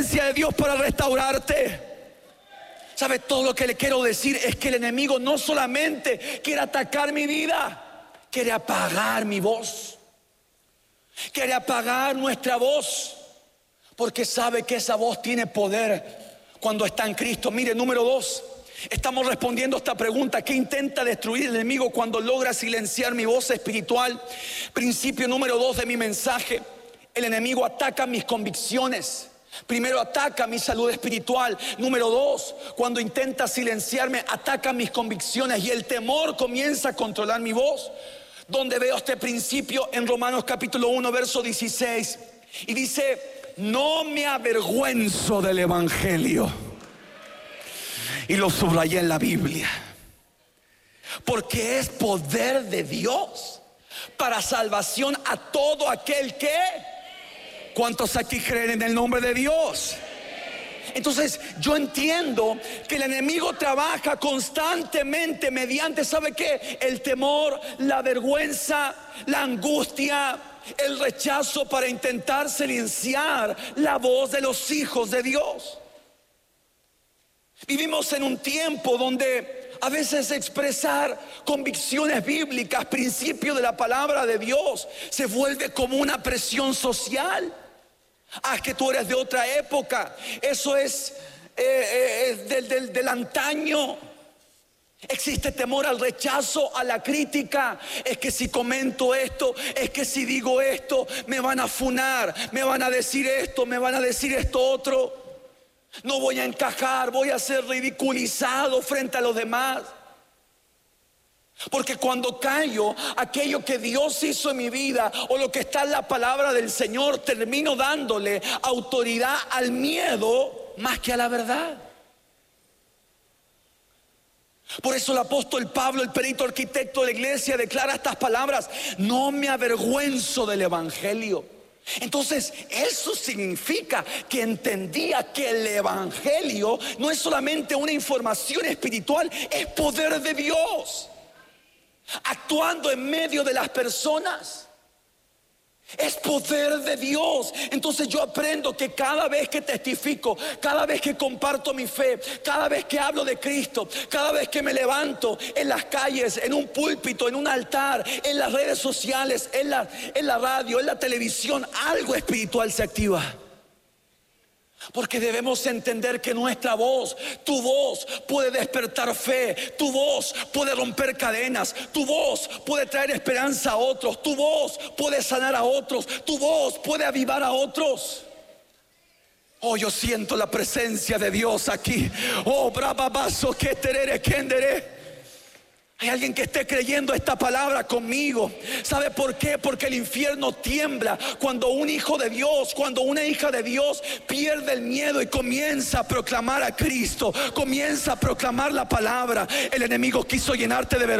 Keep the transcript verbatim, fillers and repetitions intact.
presencia de Dios para restaurarte. ¿Sabe? Todo lo que le quiero decir es que el enemigo no solamente quiere atacar mi vida, quiere apagar mi voz, quiere apagar nuestra voz, porque sabe que esa voz tiene poder cuando está en Cristo. Mire, número dos, estamos respondiendo a esta pregunta: ¿qué intenta destruir el enemigo cuando logra silenciar mi voz espiritual? Principio número dos de mi mensaje: el enemigo ataca mis convicciones. Primero, ataca mi salud espiritual. Número dos, cuando intenta silenciarme, ataca mis convicciones y el temor comienza a controlar mi voz. Donde veo este principio en Romanos capítulo uno, verso dieciséis, y dice: no me avergüenzo del evangelio. Y lo subrayé en la Biblia, porque es poder de Dios para salvación a todo aquel que... ¿Cuántos aquí creen en el nombre de Dios? Entonces yo entiendo que el enemigo trabaja constantemente mediante, ¿sabe qué? El temor, la vergüenza, la angustia, el rechazo, para intentar silenciar la voz de los hijos de Dios. Vivimos en un tiempo donde a veces expresar convicciones bíblicas, principios de la palabra de Dios, se vuelve como una presión social. Ah, que tú eres de otra época. Eso es eh, eh, del, del, del antaño. Existe temor al rechazo, a la crítica. Es que si comento esto, es que si digo esto, me van a funar, me van a decir esto, me van a decir esto otro. No voy a encajar, voy a ser ridiculizado frente a los demás. Porque cuando callo aquello que Dios hizo en mi vida, o lo que está en la palabra del Señor, termino dándole autoridad al miedo más que a la verdad. Por eso el apóstol Pablo, el perito arquitecto de la iglesia, declara estas palabras: no me avergüenzo del evangelio. Entonces eso significa que entendía que el evangelio no es solamente una información espiritual, es poder de Dios actuando en medio de las personas. Es poder de Dios. Entonces yo aprendo que cada vez que testifico, cada vez que comparto mi fe, cada vez que hablo de Cristo, cada vez que me levanto en las calles, en un púlpito, en un altar, en las redes sociales, en la, en la radio, en la televisión, algo espiritual se activa. Porque debemos entender que nuestra voz, tu voz, puede despertar fe. Tu voz puede romper cadenas. Tu voz puede traer esperanza a otros. Tu voz puede sanar a otros. Tu voz puede avivar a otros. Oh, yo siento la presencia de Dios aquí. Oh, brababazo que terere kendere. Hay alguien que esté creyendo esta palabra conmigo. ¿Sabe por qué? Porque el infierno tiembla cuando un hijo de Dios, cuando una hija de Dios pierde el miedo y comienza a proclamar a Cristo, comienza a proclamar la palabra. El enemigo quiso llenarte de vergüenza.